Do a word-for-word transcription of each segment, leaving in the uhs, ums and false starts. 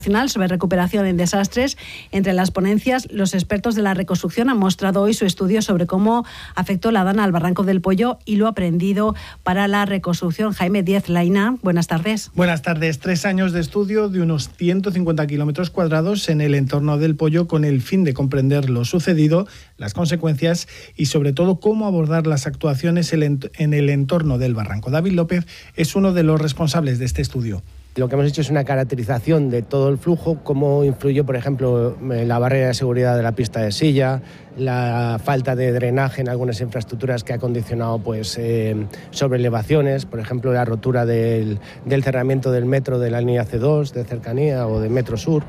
sobre recuperación en desastres. Entre las ponencias, los expertos de la reconstrucción han mostrado hoy su estudio sobre cómo afectó la Dana al Barranco del Poyo y lo aprendido para la reconstrucción. Jaime Díez Laina, buenas tardes. Buenas tardes. Tres años de estudio de unos ciento cincuenta kilómetros cuadrados en el entorno del Poyo con el fin de comprender lo sucedido, las consecuencias y sobre todo cómo abordar las actuaciones en el entorno del Barranco. David López es uno de los responsables de este estudio. Lo que hemos hecho es una caracterización de todo el flujo, cómo influyó, por ejemplo, la barrera de seguridad de la pista de Silla, la falta de drenaje en algunas infraestructuras que ha condicionado pues, eh, sobreelevaciones, por ejemplo, la rotura del, del cerramiento del metro de la línea C dos de cercanía o de Metro Sur.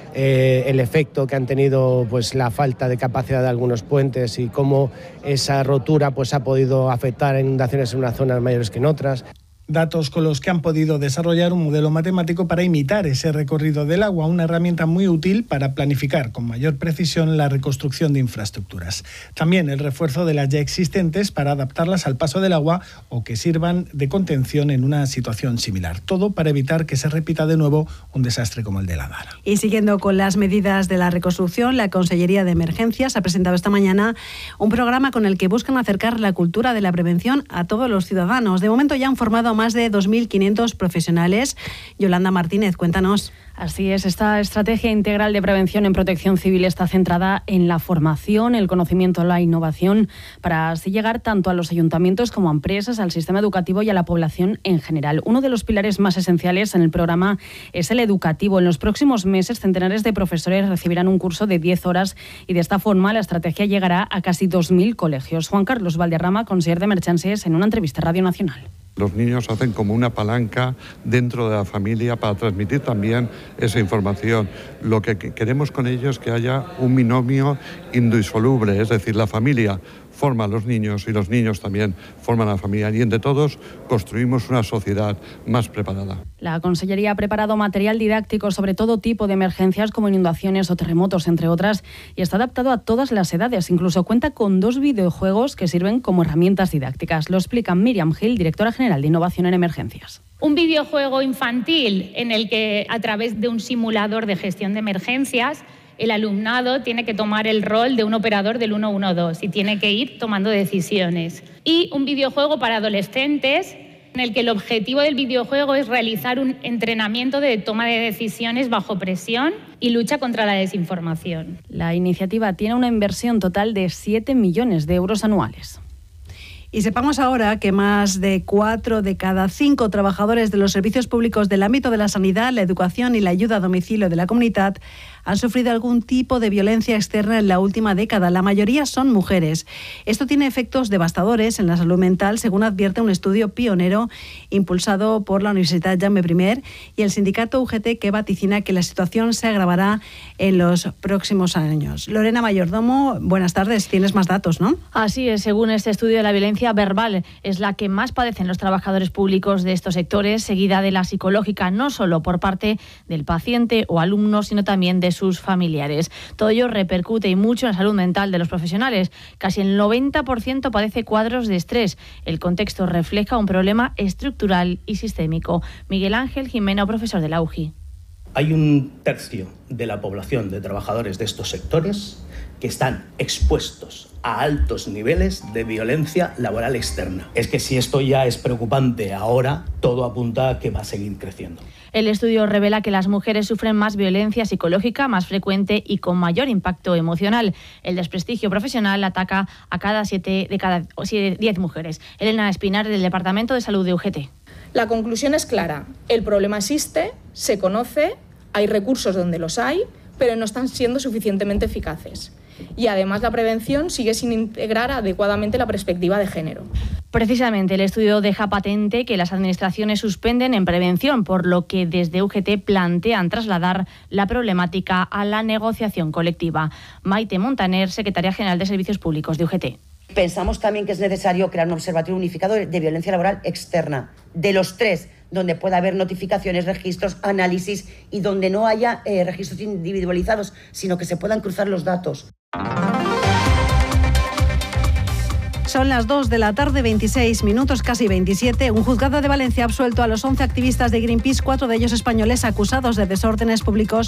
Eh, el efecto que han tenido pues, la falta de capacidad de algunos puentes y cómo esa rotura pues, ha podido afectar a inundaciones en unas zonas mayores que en otras. Datos con los que han podido desarrollar un modelo matemático para imitar ese recorrido del agua, una herramienta muy útil para planificar con mayor precisión la reconstrucción de infraestructuras. También el refuerzo de las ya existentes para adaptarlas al paso del agua o que sirvan de contención en una situación similar. Todo para evitar que se repita de nuevo un desastre como el de la Dana. Y siguiendo con las medidas de la reconstrucción, la Consellería de Emergencias ha presentado esta mañana un programa con el que buscan acercar la cultura de la prevención a todos los ciudadanos. De momento ya han formado a más de dos mil quinientos profesionales. Yolanda Martínez, cuéntanos. Así es, esta estrategia integral de prevención en protección civil está centrada en la formación, el conocimiento, la innovación, para así llegar tanto a los ayuntamientos como a empresas, al sistema educativo y a la población en general. Uno de los pilares más esenciales en el programa es el educativo. En los próximos meses, centenares de profesores recibirán un curso de diez horas y de esta forma la estrategia llegará a casi dos mil colegios. Juan Carlos Valderrama, conseller de Emergencias, en una entrevista a Radio Nacional. Los niños hacen como una palanca dentro de la familia para transmitir también esa información. Lo que queremos con ellos es que haya un binomio indisoluble, es decir, la familia forma a los niños y los niños también forman a la familia y entre todos construimos una sociedad más preparada. La Consellería ha preparado material didáctico sobre todo tipo de emergencias como inundaciones o terremotos, entre otras, y está adaptado a todas las edades. Incluso cuenta con dos videojuegos que sirven como herramientas didácticas. Lo explica Miriam Gil, directora general de Innovación en Emergencias. Un videojuego infantil en el que, a través de un simulador de gestión de emergencias, el alumnado tiene que tomar el rol de un operador del uno uno dos y tiene que ir tomando decisiones. Y un videojuego para adolescentes en el que el objetivo del videojuego es realizar un entrenamiento de toma de decisiones bajo presión y lucha contra la desinformación. La iniciativa tiene una inversión total de siete millones de euros anuales. Y sepamos ahora que más de cuatro de cada cinco trabajadores de los servicios públicos del ámbito de la sanidad, la educación y la ayuda a domicilio de la comunidad han sufrido algún tipo de violencia externa en la última década. La mayoría son mujeres. Esto tiene efectos devastadores en la salud mental, según advierte un estudio pionero impulsado por la Universidad Jaume I y el sindicato U G T, que vaticina que la situación se agravará en los próximos años. Lorena Mayordomo, buenas tardes. Tienes más datos, ¿no? Así es. Según este estudio, la violencia verbal es la que más padecen los trabajadores públicos de estos sectores, seguida de la psicológica, no solo por parte del paciente o alumno, sino también de sus familiares. Todo ello repercute y mucho en la salud mental de los profesionales. Casi el noventa por ciento padece cuadros de estrés. El contexto refleja un problema estructural y sistémico. Miguel Ángel Jimeno, profesor de la U G I. Hay un tercio de la población de trabajadores de estos sectores que están expuestos a altos niveles de violencia laboral externa. Es que si esto ya es preocupante ahora, todo apunta a que va a seguir creciendo. El estudio revela que las mujeres sufren más violencia psicológica, más frecuente y con mayor impacto emocional. El desprestigio profesional ataca a cada siete de cada diez mujeres. Elena Espinar, del Departamento de Salud de U G T. La conclusión es clara. El problema existe, se conoce, hay recursos donde los hay, pero no están siendo suficientemente eficaces. Y además la prevención sigue sin integrar adecuadamente la perspectiva de género. Precisamente el estudio deja patente que las administraciones suspenden en prevención, por lo que desde U G T plantean trasladar la problemática a la negociación colectiva. Maite Montaner, secretaria general de Servicios Públicos de U G T. Pensamos también que es necesario crear un observatorio unificado de violencia laboral externa, de los tres, donde pueda haber notificaciones, registros, análisis y donde no haya eh, registros individualizados, sino que se puedan cruzar los datos. Son las dos de la tarde, veintiséis minutos, casi veintisiete. Un juzgado de Valencia ha absuelto a los once activistas de Greenpeace, cuatro de ellos españoles, acusados de desórdenes públicos